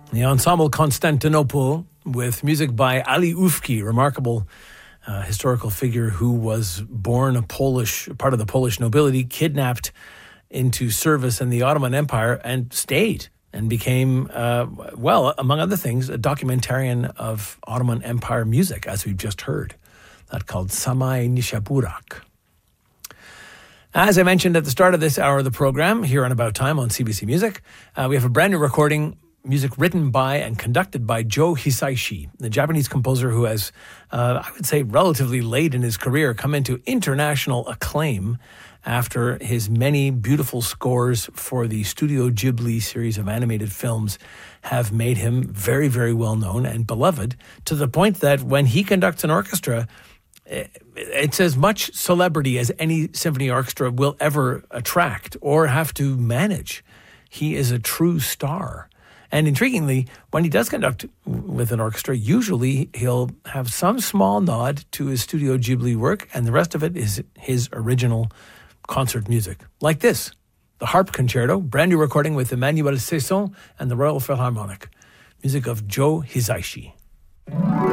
The Ensemble Constantinople with music by Ali Ufki, remarkable historical figure who was born part of the Polish nobility, kidnapped into service in the Ottoman Empire and stayed and became, among other things, a documentarian of Ottoman Empire music, as we've just heard. That called Samay Nishaburak. As I mentioned at the start of this hour of the program, here on About Time on CBC Music, we have a brand new recording, music written by and conducted by Joe Hisaishi, the Japanese composer who has, I would say, relatively late in his career, come into international acclaim after his many beautiful scores for the Studio Ghibli series of animated films have made him very, very well known and beloved, to the point that when he conducts an orchestra, it's as much celebrity as any symphony orchestra will ever attract or have to manage. He is a true star. And intriguingly, when he does conduct with an orchestra, usually he'll have some small nod to his Studio Ghibli work, and the rest of it is his original concert music. Like this, the Harp Concerto, brand new recording with Emmanuel Cesson and the Royal Philharmonic. Music of Joe Hisaishi.